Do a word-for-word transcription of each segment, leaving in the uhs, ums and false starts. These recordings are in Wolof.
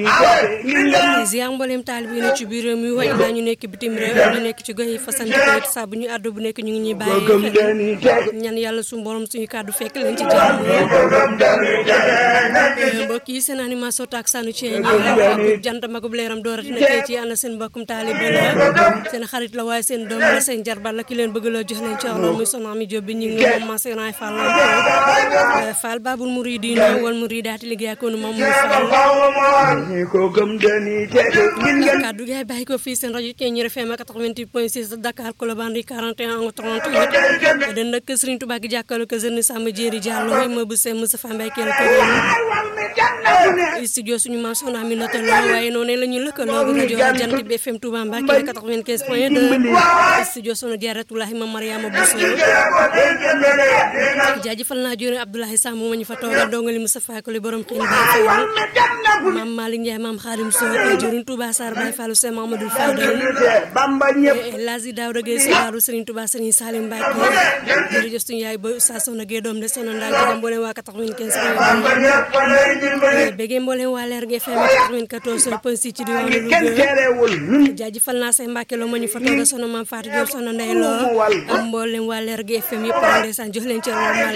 ziar mboolem taalibe yi ne ci biir réew mi way naa ñu nekk bitim réew ñu nekk ci gox yi fasante ko saa bu ñu àddu bu nekk ñu ngi ñuy bàyyi ñaan yàlla suñu borom suñu kàddu fekk leen ci jàmm mbokk yi seen animation tak sanu ci ñi jant magub leeram doorati na ci ànd seen mbokkum taalibe la seen xarit la waaye seen doom la seen jarbaat la ki leen bëgg la jox leen ci orlo muy Soxna Ami Jóob bi ñu ngi moom Mansour Fall Fall Babul Mouridina wal Mouridaati liggéey ak moom mu Fall ko gëm dani te kaddu gi bàyyi ko fii seen rajo Thiéniere F M quatre-vingt-huit point six Dakar Colobane quarante et un trente-huit den nak Serigne Touba gi jàkkaarloo ko jeune Samba Jéeri Diallo mo bu sem Moustapha Mbaye kel ko studio suñu maam Soxna Aminata Lo waaye noonu la ñu lëkkaloo rajo Jant bi F M Touba Mbacké quatre-vingt-quinze point deux studio sunu Jaaratullahi Mame Mariama Bousso jaajëfal naa jore Abdoulaye Samb mo ñu fa toogal dongali Moustapha ko li borom xel ba Mame Malick Ndiaye Mame Khadim Sow jërun Touba Sarr Baye Fallou Sey Mamadou Fadal Bamba ñëpp Lazi Daouda Gueye Sabaru Serigne Touba Serigne Salim Mbacké jërëjëf suñu yaay ba sa Soxna Gueye doom de Soxna Ndaa Gueye mboolem waa quatre-vingt-quinze bégee mboolem waa Leer G F M quatre-vingt-quatorze point six ci diwaanu Louga jaajëfal naa say Mbacké lo ma ñu fa toogal Soxna Mame Fatou Diop Soxna Ndeye Lo am mboolem waa Leer G F M yëpp ndeysaan jox leen ci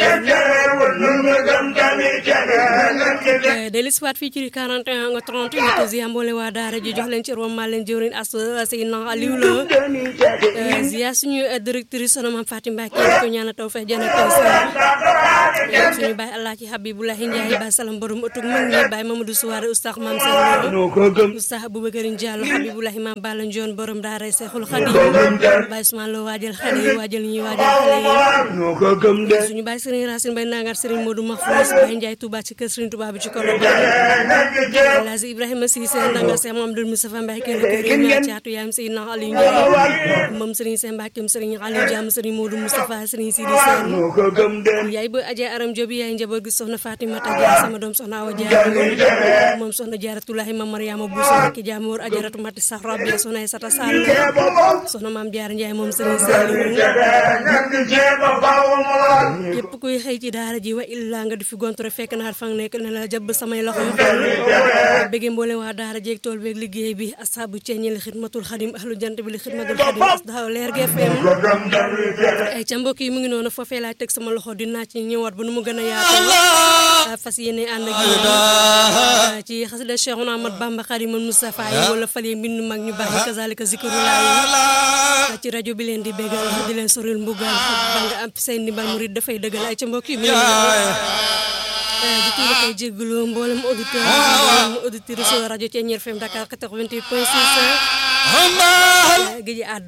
de l'histoire fii ci quarante et un trente-huit ziar mboolem waa daara ji jox leen ci rom ma leen jëwrin as Seydina Aliou Lo ziar suñu directrice Soxna Mame Fatou Mbacké di ko ñaanal tawfeex jana taw suñu baay Allah ci Habiboulahi Ndiaye baay salam borom ëttug mag ñi baay Mamadou Souare oustaz Mame Sall oustaz Aboubacar Diallo Habiboulahi Mame Balla Ndione borom daara Cheikhul Khadim baay Ousmane Lo waajal xale yi waajal ñi waajal xale yi suñu baay Serigne Racine Baye Nangar Serigne Modou Mahfouz Baye Ndiaye Touba ci kër Serigne Touba bi ci Colobane Lazi Ibrahima Cissé Nangar Cheikh Mamadou Moustapha Mbaye kër kër ñaa caatu yaam Seydina Aliou Ndiaye moom Serigne Sène Mbacké Serigne Aliou Diam Serigne Modou Moustapha Serigne Sidi Sène yaay ba Adja Aram Diop yaay njaboot gi soxna Fatimata Dia sama doom soxna Awa Dia moom soxna Jaaratulahi Mame Mariama Bousso ki jaamoor Ajaratu Mati Sahra bi soxna Aïssata Sall soxna Mame Diarra Ndiaye moom Serigne Saliou képp kuy xëy ci daara ji wa illa nga di fi gontre fekk naar fang nekk ne la jàbb samay loxo bëgg mboolem waa daara jeeg tool beeg liggéey bi asabu Thiéniere li xidmatul xadim ahlu jant bi li xidmatul xadim asdaw Leer G F M ay ca mbokk yi mu ngi noonu foofee laa teg sama loxo dinaa ci ñëwaat ba nu mu gën a yaatu fas yéene ànd ak yéen ci xasida Cheikhouna Ahmad Bamba Khadimul Moustapha yi wala fale mbindu mag ñu baax yi kazalika zikrullah ci rajo bi leen di bégal di leen soril mbugal ba nga am seen ndimbal murid dafay dëggal ay ca mbokk yi mu di tudd koy jégalu mboolem auditeur mboolem auditeur rajo Thiéniere F M Dakar quatre-vingt-huit point six gi